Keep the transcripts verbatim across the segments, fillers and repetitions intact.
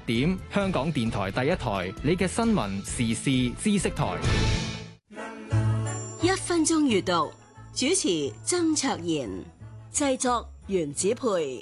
點，香港電台第一台，你嘅新聞時事知識台。 一分鐘閱讀，主持曾卓賢，製作袁子培。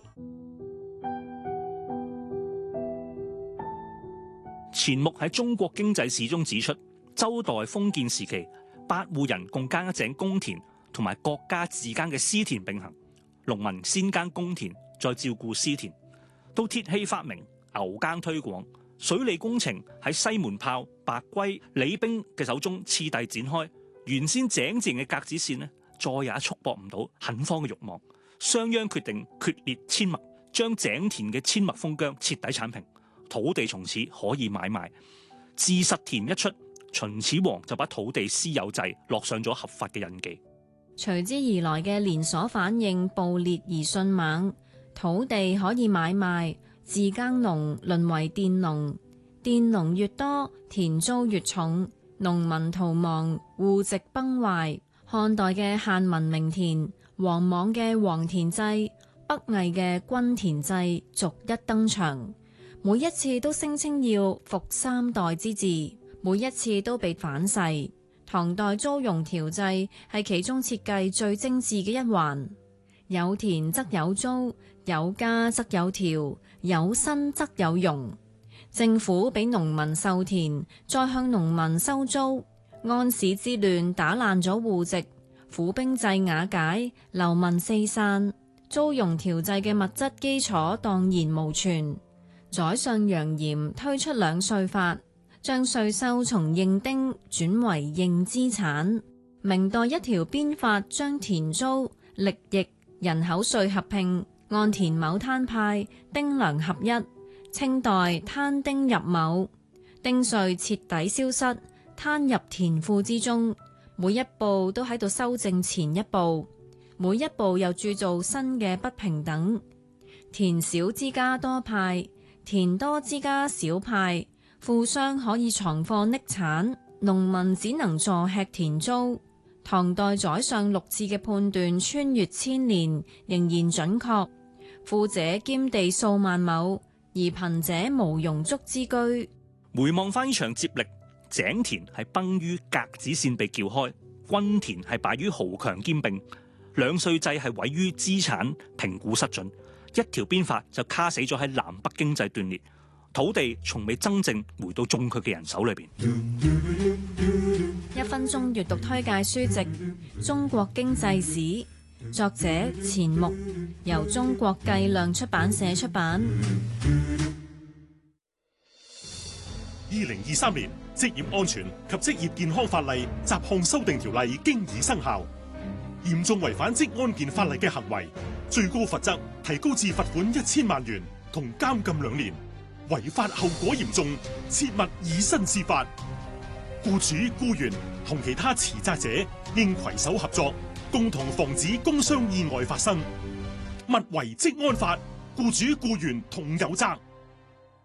錢穆喺中國經濟史中指出，周代封建時期，八戶人共耕一井公田，同埋國家自耕嘅私田並行。農民先耕公田，再照顧私田。到鐵器發明，牛耕推廣，水利工程喺西門豹、白圭、李冰嘅手中次第展開。原先井字形嘅格子線呢，再也束縛唔到墾荒嘅慾望。商鞅決定決裂阡陌，將井田嘅阡陌封疆徹底剷平，土地從此可以買賣。自實田一出，秦始皇就把土地私有制落上咗合法嘅印記。 隨之而來嘅連鎖反應暴烈而迅猛，土地可以買賣，自耕農淪為佃農，佃農越多，田租越重，農民逃亡，戶籍崩壞。漢代嘅限民名田，王莽嘅黃田制，北魏嘅均田制逐一登場，每一次都聲稱要復三代之治，每一次都被反噬。唐代租庸調制係其中設計最精緻嘅一環，有田則有租，有家則有條，有薪則有傭。政府俾農民授田，再向農民收租。安史之亂打爛咗戶籍，府兵制瓦解，流民四散，租庸調制嘅物質基礎蕩然無存。宰相楊炎推出兩稅法，將稅收從認丁轉為認資產。明代一條鞭法將田租、力役、人口稅合併，按田畝攤派，丁糧合一。清代攤丁入畝，丁稅徹底消失，攤入田庫之中。每一步都喺度修正前一步，每一步又鑄造新嘅不平等。田少之家多派，田多之家少派。富商可以藏貨匿產，農民只能坐吃田租。唐代宰相陸贽嘅判斷穿越千年，仍然準確。富者兼地數萬畝，而貧者無庸足之居。 回望翻呢場接力，井田係崩於格子線被撬開，均田係敗於豪強兼併，兩稅制係毀於資產評估失準，一條鞭法就卡死咗喺南北經濟斷裂。土地從未真正回到種佢嘅人手裏邊。 一分鐘閱讀推介書籍《中國經濟史》，作者錢穆，由中國計量出版社出版。 二零二三年職業安全及職業健康法例雜項修訂條例經已生效，嚴重違反職安健法例嘅行為，最高罰則提高至罰款一千萬元同監禁兩年。違法後果嚴重，切勿以身試法。僱主、僱員同其他持責者應攜手合作，共同防止工傷意外發生。勿違職安法，僱主、僱員同有責。